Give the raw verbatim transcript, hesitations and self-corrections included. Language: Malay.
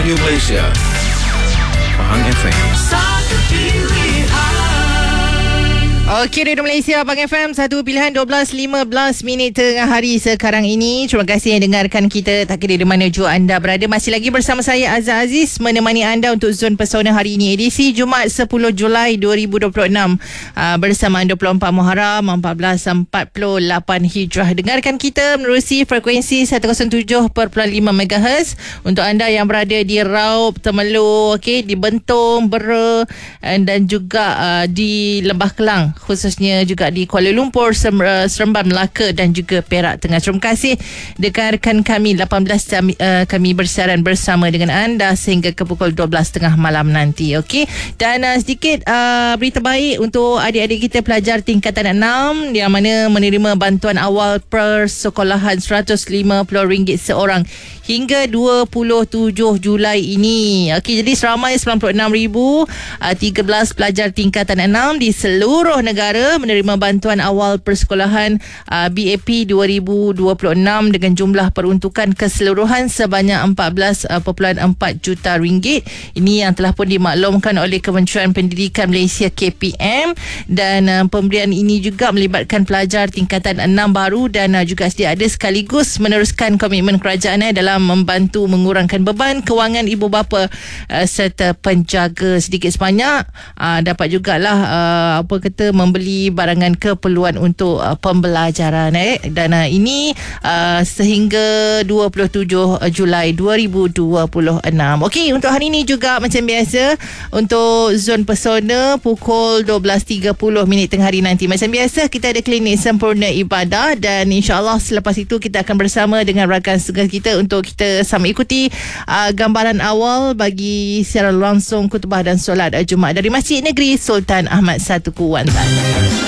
Radio Malaysia, Pahang F M. Satu pilihan. Okey, Radio Malaysia, Pahang F M, satu pilihan dua belas lima belas minit tengah hari sekarang ini. Terima kasih yang dengarkan kita tak kira di mana jua anda berada. Masih lagi bersama saya Azhar Aziz menemani anda untuk Zon Pesona hari ini, edisi Jumaat sepuluh Julai dua ribu dua puluh enam, uh, bersama dua puluh empat Muharram seribu empat ratus empat puluh lapan Hijrah. Dengarkan kita menerusi frekuensi seratus tujuh perpuluhan lima megahertz untuk anda yang berada di Raub, Temerloh, okey, di Bentong, Bera dan juga uh, di Lembah Kelang, khususnya juga di Kuala Lumpur, Seremban, Melaka dan juga Perak Tengah. Terima kasih dengarkan kami. Lapan belas jam uh, kami bersiaran bersama dengan anda sehingga ke pukul dua belas tiga puluh malam nanti, okey. Dan uh, sedikit uh, berita baik untuk adik-adik kita pelajar tingkatan enam yang mana menerima bantuan awal persekolahan seratus lima puluh ringgit seorang hingga dua puluh tujuh Julai ini. Okey, jadi seramai sembilan puluh enam ribu tiga belas pelajar tingkatan enam di seluruh negara menerima bantuan awal persekolahan uh, B A P dua ribu dua puluh enam dengan jumlah peruntukan keseluruhan sebanyak empat belas perpuluhan empat juta ringgit. Ini yang telah pun dimaklumkan oleh Kementerian Pendidikan Malaysia K P M, dan uh, pemberian ini juga melibatkan pelajar tingkatan enam baru dan uh, juga sedia ada sekaligus meneruskan komitmen kerajaan eh, dalam membantu mengurangkan beban kewangan ibu bapa uh, serta penjaga. Sedikit sebanyak uh, dapat jugalah uh, apa kata membeli barangan keperluan untuk uh, pembelajaran eh. Dan uh, ini uh, sehingga dua puluh tujuh Julai dua ribu dua puluh enam. Okey, untuk hari ini juga macam biasa untuk Zon Pesona pukul dua belas tiga puluh minit tengah hari nanti. Macam biasa kita ada klinik sempurna ibadah dan insya-Allah selepas itu kita akan bersama dengan rakan segar kita untuk kita sama ikuti uh, gambaran awal bagi secara langsung khutbah dan solat Jumaat dari Masjid Negeri Sultan Ahmad satu Kuantan.